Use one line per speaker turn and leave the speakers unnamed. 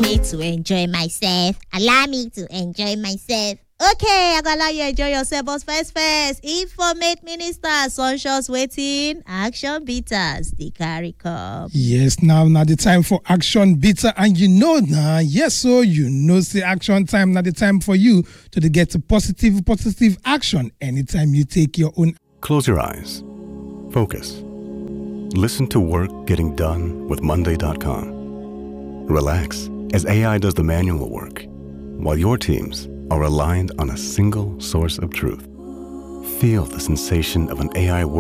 me to enjoy myself. Allow me to enjoy myself. Okay, I gonna allow you enjoy yourself, but first, informate minister, sunshots waiting, action beaters, the carry come.
Yes, now the time for action beater, and you know now, yes, so you know, say action time, now the time for you to get to positive action anytime you take your own.
Close your eyes. Focus. Listen to work getting done with Monday.com. Relax as AI does the manual work, while your teams are aligned on a single source of truth. Feel the sensation of an AI